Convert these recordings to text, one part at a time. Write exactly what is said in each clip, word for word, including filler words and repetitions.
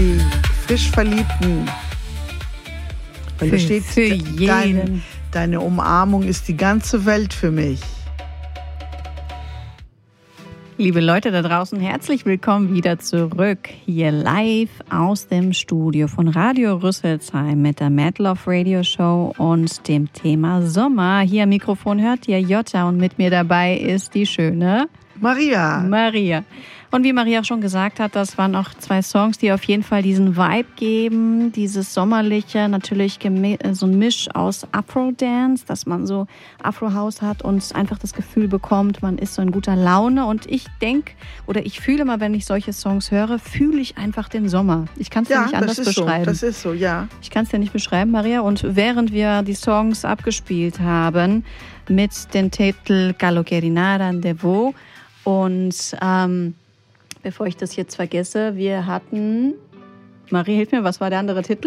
Die frisch Verliebten. Weil Für, da steht, für jeden. Dein, deine Umarmung ist die ganze Welt für mich. Liebe Leute da draußen, herzlich willkommen wieder zurück. Hier live aus dem Studio von Radio Rüsselsheim mit der Mad Love Radio Show und dem Thema Sommer. Hier am Mikrofon hört ihr Jutta und mit mir dabei ist die schöne Maria. Maria. Und wie Maria auch schon gesagt hat, das waren auch zwei Songs, die auf jeden Fall diesen Vibe geben, dieses Sommerliche, natürlich so ein Misch aus Afro-Dance, dass man so Afro-House hat und einfach das Gefühl bekommt, man ist so in guter Laune. Und ich denke, oder ich fühle immer, wenn ich solche Songs höre, fühle ich einfach den Sommer. Ich kann es ja, ja nicht anders das ist beschreiben. So, das ist so, ja. Ich kann es ja nicht beschreiben, Maria. Und während wir die Songs abgespielt haben mit dem Titel Gallo Querinara de Vo und ähm, bevor ich das jetzt vergesse, wir hatten... Marie, hilf mir, was war der andere Titel?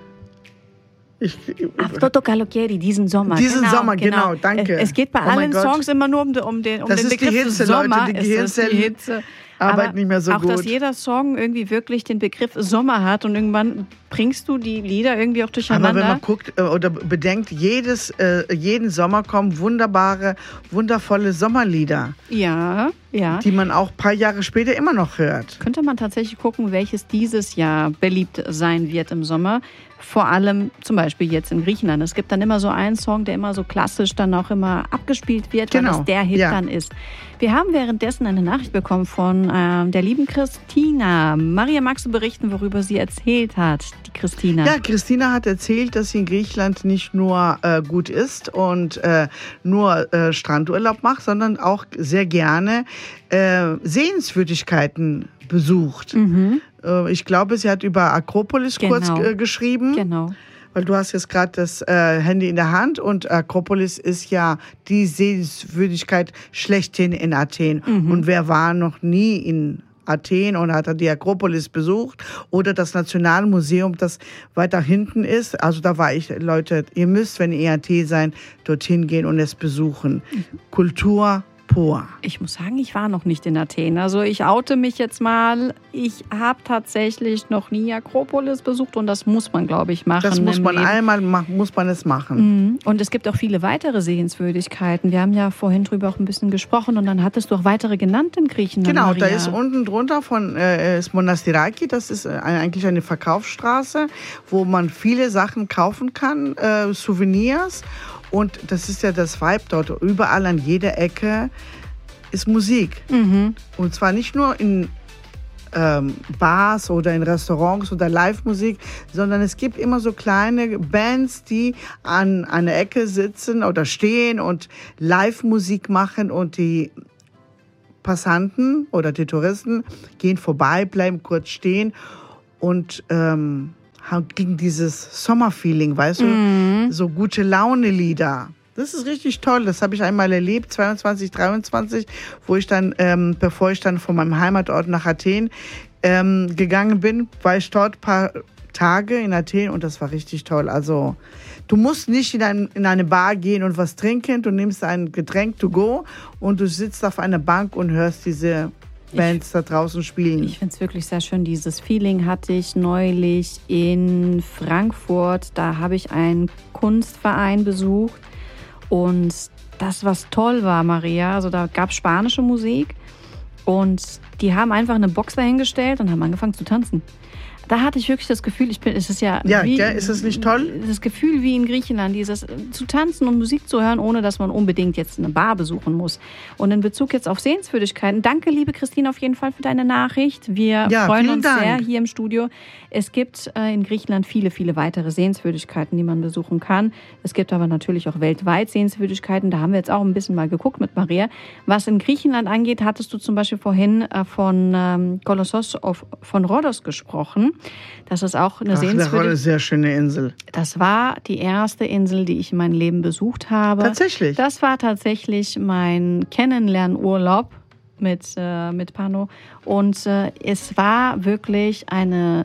Ich, Aftoto Calocchieri, diesen Sommer. Diesen genau, Sommer, genau, genau, danke. Es geht bei oh allen Songs immer nur um, um den, um das den ist Begriff die Hitze, Sommer. Leute, die Gehirnzellen arbeiten nicht mehr so auch, gut. Auch, dass jeder Song irgendwie wirklich den Begriff Sommer hat und irgendwann bringst du die Lieder irgendwie auch durcheinander. Aber wenn man guckt oder bedenkt, jedes, äh, jeden Sommer kommen wunderbare, wundervolle Sommerlieder. Ja, ja. Die man auch ein paar Jahre später immer noch hört. Könnte man tatsächlich gucken, welches dieses Jahr beliebt sein wird im Sommer. Vor allem zum Beispiel jetzt in Griechenland. Es gibt dann immer so einen Song, der immer so klassisch dann auch immer abgespielt wird, genau. weil das der Hit ja. dann ist. Wir haben währenddessen eine Nachricht bekommen von äh, der lieben Christina. Maria, magst du berichten, worüber sie erzählt hat, die Christina? Ja, Christina hat erzählt, dass sie in Griechenland nicht nur äh, gut isst und äh, nur äh, Strandurlaub macht, sondern auch sehr gerne äh, Sehenswürdigkeiten besucht. Mhm. Äh, ich glaube, sie hat über Akropolis genau. kurz äh, geschrieben. Genau. Weil du hast jetzt gerade das äh, Handy in der Hand und Akropolis ist ja die Sehenswürdigkeit schlechthin in Athen. Mhm. Und wer war noch nie in Athen und hat die Akropolis besucht oder das Nationalmuseum, das weiter hinten ist. Also da war ich, Leute, ihr müsst, wenn ihr in Athen seid, dorthin gehen und es besuchen. Mhm. Kultur pur. Ich muss sagen, ich war noch nicht in Athen. Also ich oute mich jetzt mal. Ich habe tatsächlich noch nie Akropolis besucht und das muss man, glaube ich, machen. Das muss man Leben. einmal machen, muss man es machen. Und es gibt auch viele weitere Sehenswürdigkeiten. Wir haben ja vorhin drüber auch ein bisschen gesprochen und dann hattest du auch weitere genannt in Griechenland. Genau, Maria. da ist unten drunter von äh, ist Monastiraki. Das ist äh, eigentlich eine Verkaufsstraße, wo man viele Sachen kaufen kann, äh, Souvenirs. Und das ist ja das Vibe dort. Überall an jeder Ecke ist Musik. Mhm. Und zwar nicht nur in ähm, Bars oder in Restaurants oder Live-Musik, sondern es gibt immer so kleine Bands, die an einer Ecke sitzen oder stehen und Live-Musik machen. Und die Passanten oder die Touristen gehen vorbei, bleiben kurz stehen und ähm, gegen dieses Sommerfeeling, weißt du, mhm. so gute Laune-Lieder. Das ist richtig toll. Das habe ich einmal erlebt, zweiundzwanzig, dreiundzwanzig, wo ich dann, ähm, bevor ich dann von meinem Heimatort nach Athen ähm, gegangen bin, war ich dort ein paar Tage in Athen und das war richtig toll. Also du musst nicht in, ein, in eine Bar gehen und was trinken. Du nimmst ein Getränk to go und du sitzt auf einer Bank und hörst diese Bands ich, da draußen spielen. Ich finde es wirklich sehr schön. Dieses Feeling hatte ich neulich in Frankfurt. Da habe ich einen Kunstverein besucht. Und das, was toll war, Maria, also da gab es spanische Musik. Und die haben einfach eine Box dahingestellt und haben angefangen zu tanzen. Da hatte ich wirklich das Gefühl, ich bin, es ist ja, ja wie, gell, ist es nicht toll? Das Gefühl wie in Griechenland, dieses zu tanzen und Musik zu hören, ohne dass man unbedingt jetzt eine Bar besuchen muss. Und in Bezug jetzt auf Sehenswürdigkeiten, danke liebe Christine auf jeden Fall für deine Nachricht. Wir ja, freuen uns Dank. sehr hier im Studio. Es gibt äh, in Griechenland viele, viele weitere Sehenswürdigkeiten, die man besuchen kann. Es gibt aber natürlich auch weltweit Sehenswürdigkeiten. Da haben wir jetzt auch ein bisschen mal geguckt mit Maria. Was in Griechenland angeht, hattest du zum Beispiel vorhin äh, von ähm, Kolossos auf, von Rhodos gesprochen. Das ist auch eine Sehenswürdigkeit. Eine sehr schöne Insel. Das war die erste Insel, die ich in meinem Leben besucht habe. Tatsächlich? Das war tatsächlich mein Kennenlernurlaub mit, äh, mit Pano. Und äh, es war wirklich eine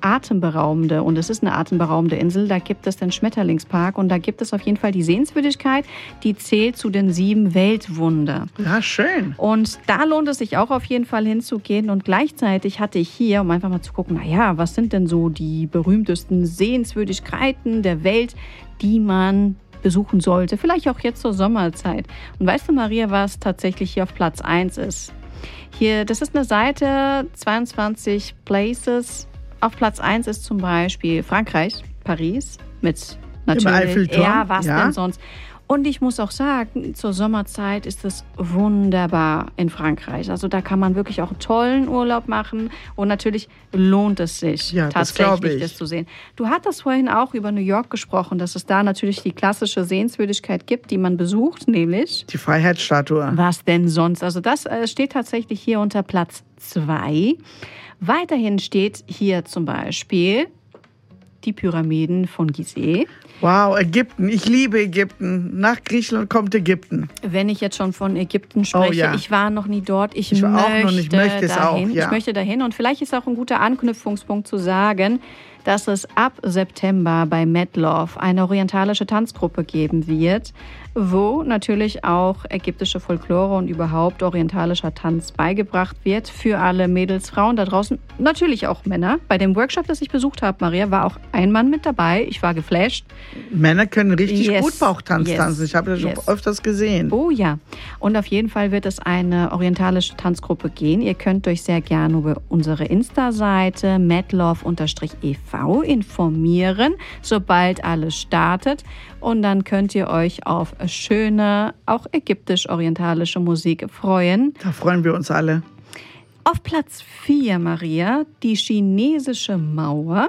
atemberaubende, und es ist eine atemberaubende Insel, da gibt es den Schmetterlingspark und da gibt es auf jeden Fall die Sehenswürdigkeit, die zählt zu den sieben Weltwunder. Ja, schön. Und da lohnt es sich auch auf jeden Fall hinzugehen und gleichzeitig hatte ich hier, um einfach mal zu gucken, naja, was sind denn so die berühmtesten Sehenswürdigkeiten der Welt, die man besuchen sollte, vielleicht auch jetzt zur Sommerzeit. Und weißt du, Maria, was tatsächlich hier auf Platz eins ist? Hier, das ist eine Seite, zweiundzwanzig Places. Auf Platz eins ist zum Beispiel Frankreich, Paris, mit natürlich, Eiffelturm. Ja, was ja. denn sonst? Und ich muss auch sagen, zur Sommerzeit ist es wunderbar in Frankreich. Also da kann man wirklich auch einen tollen Urlaub machen und natürlich lohnt es sich ja, tatsächlich, das, das zu sehen. Du hattest vorhin auch über New York gesprochen, dass es da natürlich die klassische Sehenswürdigkeit gibt, die man besucht, nämlich die Freiheitsstatue. Was denn sonst? Also das äh, steht tatsächlich hier unter Platz zwei. Weiterhin steht hier zum Beispiel die Pyramiden von Gizeh. Wow, Ägypten. Ich liebe Ägypten. Nach Griechenland kommt Ägypten. Wenn ich jetzt schon von Ägypten spreche, oh, ja. ich war noch nie dort. Ich, ich war möchte auch noch nicht, möchte es dahin. auch, ja. Ich möchte dahin. Und vielleicht ist auch ein guter Anknüpfungspunkt zu sagen, dass es ab September bei Metlove eine orientalische Tanzgruppe geben wird, wo natürlich auch ägyptische Folklore und überhaupt orientalischer Tanz beigebracht wird für alle Mädels, Frauen da draußen, natürlich auch Männer. Bei dem Workshop, das ich besucht habe, Maria, war auch ein Mann mit dabei. Ich war geflasht. Männer können richtig yes. gut Bauchtanz yes. tanzen. Ich habe das yes. schon öfters gesehen. Oh ja. Und auf jeden Fall wird es eine orientalische Tanzgruppe gehen. Ihr könnt euch sehr gerne über unsere Insta-Seite metlove-e v informieren, sobald alles startet. Und dann könnt ihr euch auf schöne, auch ägyptisch-orientalische Musik freuen. Da freuen wir uns alle. Auf Platz vier, Maria, die chinesische Mauer.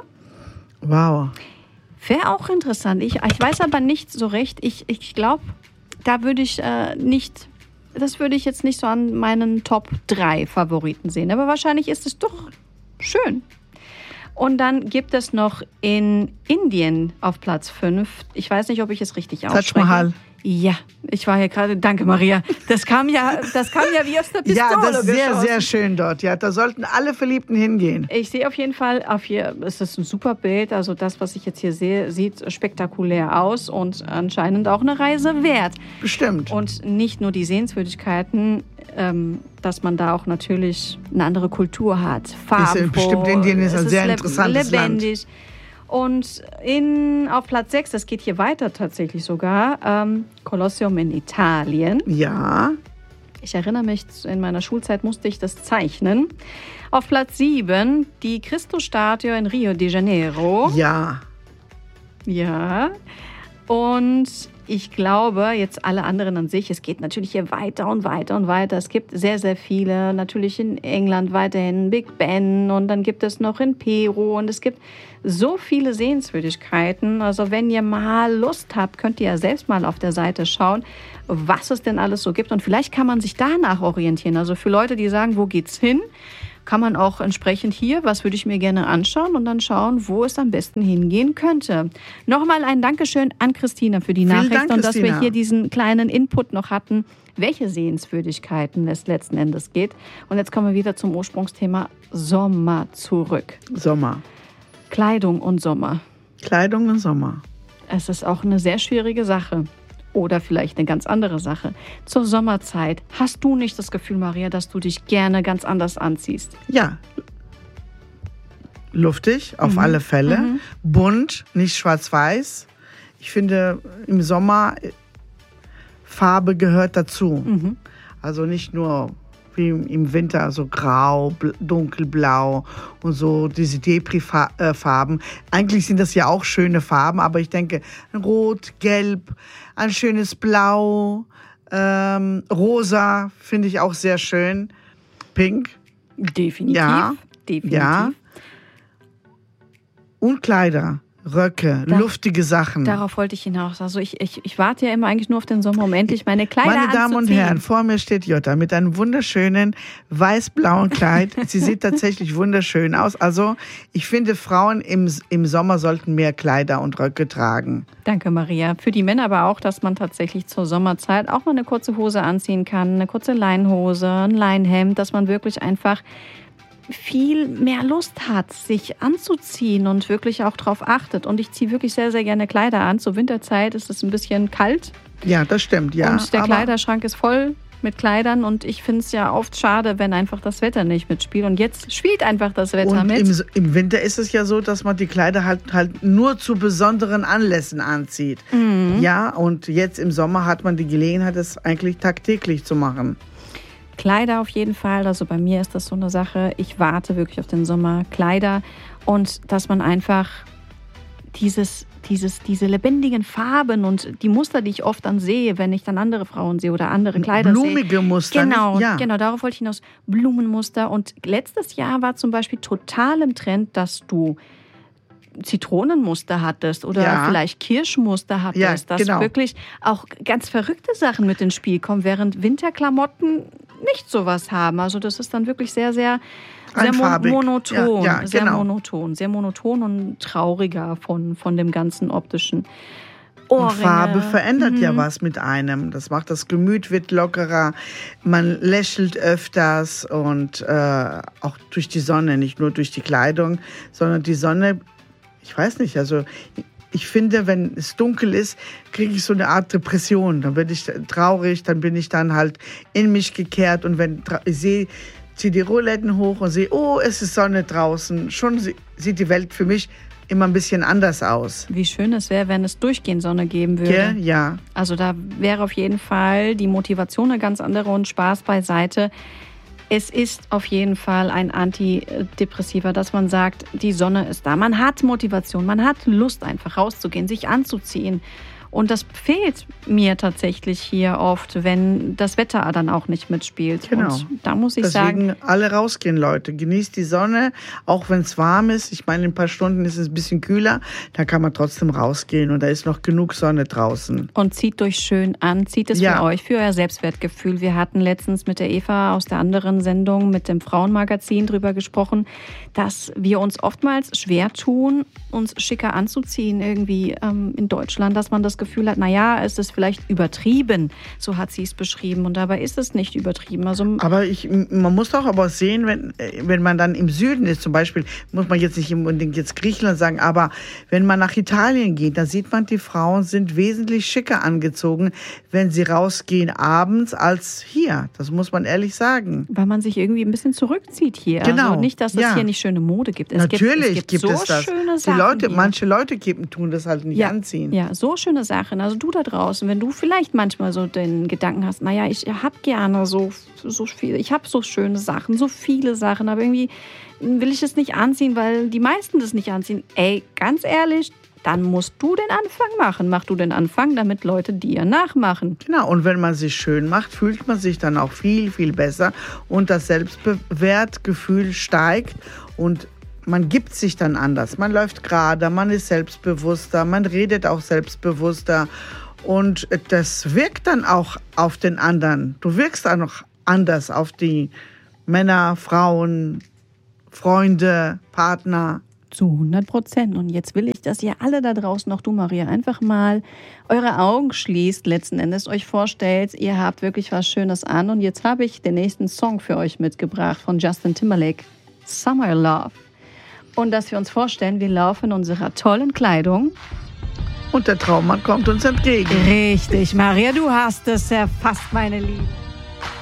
Wow. Wäre auch interessant. Ich, ich weiß aber nicht so recht. Ich, ich glaube, da würde ich äh, nicht, das würde ich jetzt nicht so an meinen Top drei Favoriten sehen. Aber wahrscheinlich ist es doch schön. Und dann gibt es noch in Indien auf Platz fünf, ich weiß nicht, ob ich es richtig ausspreche. Taj Mahal. Ja, ich war hier gerade, danke Maria, das kam ja, das kam ja wie aus der Pistole Ja, das ist sehr, geschossen. sehr schön dort. Ja, da sollten alle Verliebten hingehen. Ich sehe auf jeden Fall, auf hier ist es ein super Bild, also das, was ich jetzt hier sehe, sieht spektakulär aus und anscheinend auch eine Reise wert. Bestimmt. Und nicht nur die Sehenswürdigkeiten, ähm, dass man da auch natürlich eine andere Kultur hat. Farben. Bestimmt, Indien ist ein es sehr ist interessantes lebendig. Land. Und in, auf Platz sechs, das geht hier weiter tatsächlich sogar, ähm, Kolosseum in Italien. Ja. Ich erinnere mich, in meiner Schulzeit musste ich das zeichnen. Auf Platz sieben, die Christusstatue in Rio de Janeiro. Ja. Ja. Und ich glaube, jetzt alle anderen an sich, es geht natürlich hier weiter und weiter und weiter. Es gibt sehr, sehr viele, natürlich in England weiterhin Big Ben und dann gibt es noch in Peru und es gibt so viele Sehenswürdigkeiten. Also wenn ihr mal Lust habt, könnt ihr ja selbst mal auf der Seite schauen, was es denn alles so gibt und vielleicht kann man sich danach orientieren. Also für Leute, die sagen, wo geht's hin? Kann man auch entsprechend hier, was würde ich mir gerne anschauen und dann schauen, wo es am besten hingehen könnte. Nochmal ein Dankeschön an Christina für die Vielen Nachricht Dank, und dass Christina. wir hier diesen kleinen Input noch hatten, welche Sehenswürdigkeiten es letzten Endes geht. Und jetzt kommen wir wieder zum Ursprungsthema Sommer zurück. Sommer. Kleidung und Sommer. Kleidung und Sommer. Es ist auch eine sehr schwierige Sache. Oder vielleicht eine ganz andere Sache. Zur Sommerzeit hast du nicht das Gefühl, Maria, dass du dich gerne ganz anders anziehst? Ja. Luftig, auf Mhm. alle Fälle. Mhm. Bunt, nicht schwarz-weiß. Ich finde, im Sommer Farbe gehört dazu. Mhm. Also nicht nur wie im Winter so grau, bl- dunkelblau und so diese Depri-Farben. Eigentlich sind das ja auch schöne Farben, aber ich denke, rot, gelb, ein schönes Blau, ähm, rosa finde ich auch sehr schön. Pink. Definitiv. Ja. Definitiv. Ja. Und Kleider. Röcke, Da- luftige Sachen. Darauf wollte ich hinaus. Also ich, ich, ich warte ja immer eigentlich nur auf den Sommer, um endlich meine Kleider Meine Damen und anzuziehen. Herren, vor mir steht Jutta mit einem wunderschönen weiß-blauen Kleid. Sie sieht tatsächlich wunderschön aus. Also ich finde, Frauen im, im Sommer sollten mehr Kleider und Röcke tragen. Danke, Maria. Für die Männer aber auch, dass man tatsächlich zur Sommerzeit auch mal eine kurze Hose anziehen kann, eine kurze Leinhose, ein Leinhemd, dass man wirklich einfach viel mehr Lust hat, sich anzuziehen und wirklich auch drauf achtet. Und ich ziehe wirklich sehr, sehr gerne Kleider an. Zur Winterzeit ist es ein bisschen kalt. Ja, das stimmt, ja. Und der aber Kleiderschrank ist voll mit Kleidern und ich finde es ja oft schade, wenn einfach das Wetter nicht mitspielt. Und jetzt spielt einfach das Wetter und mit. Im, im Winter ist es ja so, dass man die Kleider halt, halt nur zu besonderen Anlässen anzieht. Mhm. Ja, und jetzt im Sommer hat man die Gelegenheit, das eigentlich tagtäglich zu machen. Kleider auf jeden Fall, also bei mir ist das so eine Sache, ich warte wirklich auf den Sommer, Kleider und dass man einfach dieses, dieses, diese lebendigen Farben und die Muster, die ich oft dann sehe, wenn ich dann andere Frauen sehe oder andere Kleider Blumige sehe. Blumige Muster. Genau, ja. genau, darauf wollte ich hinaus. Blumenmuster und letztes Jahr war zum Beispiel total im Trend, dass du Zitronenmuster hattest oder ja. vielleicht Kirschmuster hattest, ja, dass genau. wirklich auch ganz verrückte Sachen mit ins Spiel kommen, während Winterklamotten nicht sowas haben. Also das ist dann wirklich sehr, sehr, sehr mon- monoton, ja, ja, sehr genau. monoton, sehr monoton und trauriger von, von dem ganzen optischen. Und Farbe verändert mhm. ja was mit einem. Das macht das Gemüt wird lockerer, man lächelt öfters und äh, auch durch die Sonne, nicht nur durch die Kleidung, sondern die Sonne, ich weiß nicht, also ich finde, wenn es dunkel ist, kriege ich so eine Art Depression. Dann bin ich traurig, dann bin ich dann halt in mich gekehrt und wenn ich sehe, ziehe die Rollläden hoch und sehe, oh, es ist Sonne draußen, schon sieht die Welt für mich immer ein bisschen anders aus. Wie schön es wäre, wenn es durchgehend Sonne geben würde. Ja, ja. Also da wäre auf jeden Fall die Motivation eine ganz andere und Spaß beiseite. Es ist auf jeden Fall ein Antidepressiver, dass man sagt, die Sonne ist da. Man hat Motivation, man hat Lust einfach rauszugehen, sich anzuziehen. Und das fehlt mir tatsächlich hier oft, wenn das Wetter dann auch nicht mitspielt. Genau. Und da muss ich Deswegen sagen, alle rausgehen, Leute. Genießt die Sonne, auch wenn es warm ist. Ich meine, in ein paar Stunden ist es ein bisschen kühler. Da kann man trotzdem rausgehen und da ist noch genug Sonne draußen. Und zieht euch schön an. Zieht es ja. für euch, für euer Selbstwertgefühl. Wir hatten letztens mit der Eva aus der anderen Sendung, mit dem Frauenmagazin drüber gesprochen, dass wir uns oftmals schwer tun, uns schicker anzuziehen irgendwie ähm, in Deutschland, dass man das Gefühl hat, naja, es ist vielleicht übertrieben, so hat sie es beschrieben und dabei ist es nicht übertrieben. Also aber ich, man muss doch aber sehen, wenn, wenn man dann im Süden ist, zum Beispiel, muss man jetzt nicht unbedingt jetzt Griechenland sagen, aber wenn man nach Italien geht, da sieht man, die Frauen sind wesentlich schicker angezogen, wenn sie rausgehen abends als hier. Das muss man ehrlich sagen. Weil man sich irgendwie ein bisschen zurückzieht hier. Genau. Also nicht, dass es ja. hier nicht schöne Mode gibt. Es Natürlich gibt, es gibt, gibt so es das. schöne Sachen die Leute, hier. manche Leute geben, tun das halt nicht ja. anziehen. Ja, so schöne Sachen. Also du da draußen, wenn du vielleicht manchmal so den Gedanken hast, naja, ich habe gerne so, so viel, ich habe so schöne Sachen, so viele Sachen, aber irgendwie will ich es nicht anziehen, weil die meisten das nicht anziehen. Ey, ganz ehrlich, dann musst du den Anfang machen. Mach du den Anfang, damit Leute dir nachmachen. Genau, und wenn man sich schön macht, fühlt man sich dann auch viel, viel besser und das Selbstwertgefühl steigt und man gibt sich dann anders. Man läuft gerade, man ist selbstbewusster, man redet auch selbstbewusster und das wirkt dann auch auf den anderen. Du wirkst auch noch anders auf die Männer, Frauen, Freunde, Partner. Zu hundert Prozent. Und jetzt will ich, dass ihr alle da draußen, auch du Maria, einfach mal eure Augen schließt, letzten Endes euch vorstellt, ihr habt wirklich was Schönes an. Und jetzt habe ich den nächsten Song für euch mitgebracht von Justin Timberlake, Summer Love. Und dass wir uns vorstellen, wir laufen in unserer tollen Kleidung. Und der Traummann kommt uns entgegen. Richtig, Maria, du hast es erfasst, meine Liebe.